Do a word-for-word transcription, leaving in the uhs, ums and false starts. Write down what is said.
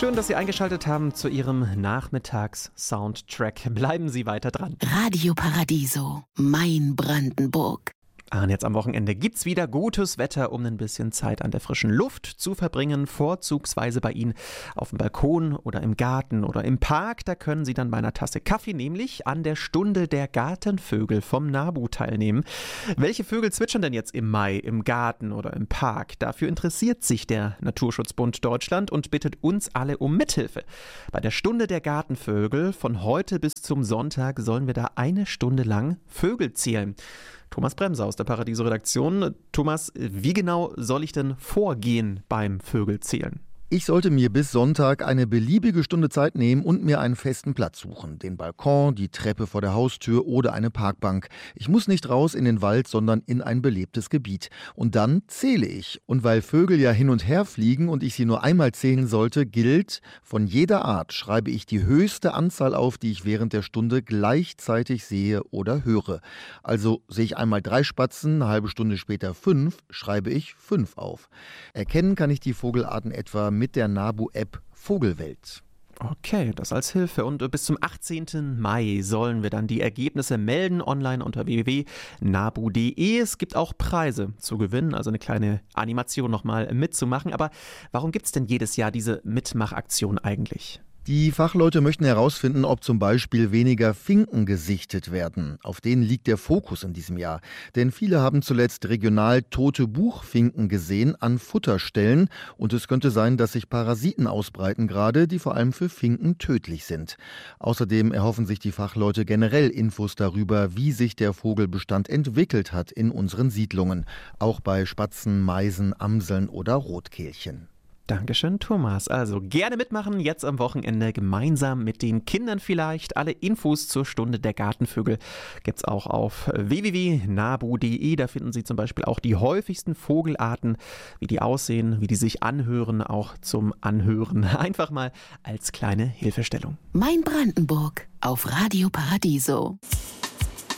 Schön, dass Sie eingeschaltet haben zu Ihrem Nachmittags-Soundtrack. Bleiben Sie weiter dran. Radio Paradiso, mein Brandenburg. Ah, und jetzt am Wochenende gibt's wieder gutes Wetter, um ein bisschen Zeit an der frischen Luft zu verbringen, vorzugsweise bei Ihnen auf dem Balkon oder im Garten oder im Park. Da können Sie dann bei einer Tasse Kaffee nämlich an der Stunde der Gartenvögel vom NABU teilnehmen. Welche Vögel zwitschern denn jetzt im Mai im Garten oder im Park? Dafür interessiert sich der Naturschutzbund Deutschland und bittet uns alle um Mithilfe. Bei der Stunde der Gartenvögel von heute bis zum Sonntag sollen wir da eine Stunde lang Vögel zählen. Thomas Bremser aus der Paradiso-Redaktion. Thomas, wie genau soll ich denn vorgehen beim Vögelzählen? Ich sollte mir bis Sonntag eine beliebige Stunde Zeit nehmen und mir einen festen Platz suchen. Den Balkon, die Treppe vor der Haustür oder eine Parkbank. Ich muss nicht raus in den Wald, sondern in ein belebtes Gebiet. Und dann zähle ich. Und weil Vögel ja hin und her fliegen und ich sie nur einmal zählen sollte, gilt, von jeder Art schreibe ich die höchste Anzahl auf, die ich während der Stunde gleichzeitig sehe oder höre. Also sehe ich einmal drei Spatzen, eine halbe Stunde später fünf, schreibe ich fünf auf. Erkennen kann ich die Vogelarten etwa mit der NABU-App Vogelwelt. Okay, das als Hilfe. Und bis zum achtzehnten Mai sollen wir dann die Ergebnisse melden, online unter w w w punkt nabu punkt d e. Es gibt auch Preise zu gewinnen, also eine kleine Animation nochmal mitzumachen. Aber warum gibt es denn jedes Jahr diese Mitmachaktion eigentlich? Die Fachleute möchten herausfinden, ob zum Beispiel weniger Finken gesichtet werden. Auf denen liegt der Fokus in diesem Jahr. Denn viele haben zuletzt regional tote Buchfinken gesehen an Futterstellen. Und es könnte sein, dass sich Parasiten ausbreiten gerade, die vor allem für Finken tödlich sind. Außerdem erhoffen sich die Fachleute generell Infos darüber, wie sich der Vogelbestand entwickelt hat in unseren Siedlungen. Auch bei Spatzen, Meisen, Amseln oder Rotkehlchen. Dankeschön, Thomas. Also gerne mitmachen, jetzt am Wochenende gemeinsam mit den Kindern vielleicht. Alle Infos zur Stunde der Gartenvögel gibt es auch auf w w w punkt nabu punkt d e. Da finden Sie zum Beispiel auch die häufigsten Vogelarten, wie die aussehen, wie die sich anhören, auch zum Anhören. Einfach mal als kleine Hilfestellung. Mein Brandenburg auf Radio Paradiso.